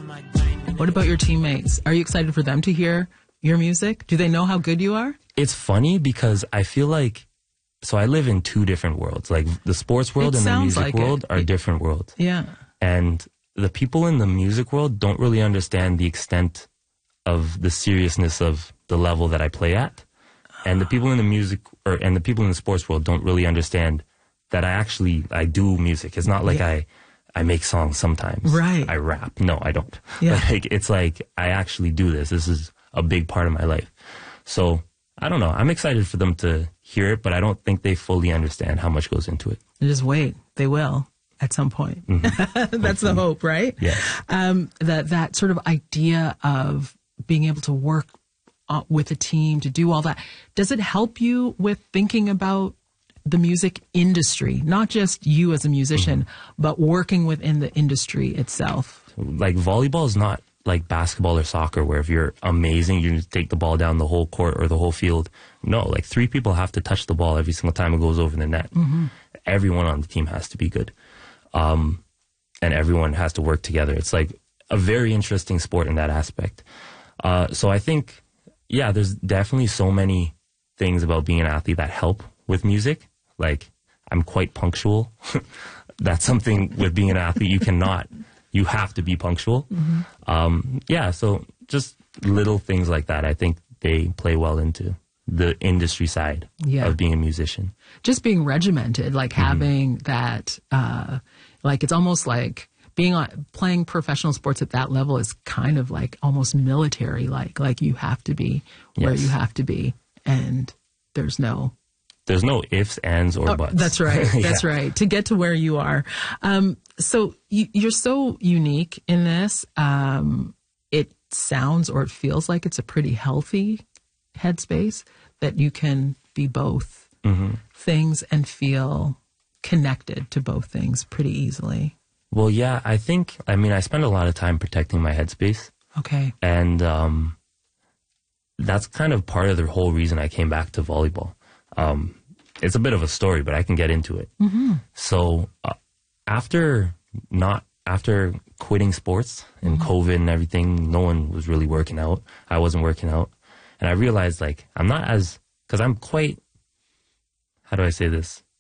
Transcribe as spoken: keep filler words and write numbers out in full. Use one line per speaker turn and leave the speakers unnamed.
What about your teammates? Are you excited for them to hear your music? Do they know how good you are?
It's funny because I feel like, so I live in two different worlds. Like the sports world
It
and the
sounds
music
like
world
it.
are different worlds.
Yeah.
And the people in the music world don't really understand the extent of the seriousness of the level that I play at. And the people in the music or and the people in the sports world don't really understand that I actually I do music. It's not like
Yeah.
I I make songs sometimes.
Right.
I rap. No, I don't.
Yeah.
Like it's like I actually do this. This is a big part of my life. So I don't know. I'm excited for them to hear it, but I don't think they fully understand how much goes into it.
Just wait. They will at some point.
Mm-hmm.
That's the hope, right?
Yeah.
Um, that, that sort of idea of being able to work uh, with a team to do all that. Does it help you with thinking about the music industry, not just you as a musician, mm-hmm. but working within the industry itself?
Like volleyball is not like basketball or soccer where if you're amazing, you just take the ball down the whole court or the whole field. No, like three people have to touch the ball every single time it goes over the net. Mm-hmm. Everyone on the team has to be good. Um, and everyone has to work together. It's like a very interesting sport in that aspect. Uh, so I think, yeah, there's definitely so many things about being an athlete that help with music. Like, I'm quite punctual. That's something with being an athlete you cannot, you have to be punctual. Mm-hmm. Um, yeah, so just little things like that, I think they play well into the industry side
yeah.
of being a musician.
Just being regimented, like mm-hmm. having that, uh, like it's almost like being on, playing professional sports at that level is kind of like almost military, like, like you have to be where
yes.
you have to be. And there's no...
There's no ifs, ands, or
oh,
buts.
That's right. That's
yeah.
right. To get to where you are. Um, so you, you're so unique in this. Um, it sounds or it feels like it's a pretty healthy headspace that you can be both mm-hmm. things and feel connected to both things pretty easily.
Well, yeah, I think, I mean, I spend a lot of time protecting my headspace.
Okay.
And um, that's kind of part of the whole reason I came back to volleyball. Um, it's a bit of a story, but I can get into it. Mm-hmm. So uh, after not after quitting sports and mm-hmm. COVID and everything, no one was really working out. I wasn't working out. And I realized, like, I'm not as, because I'm quite, how do I say this?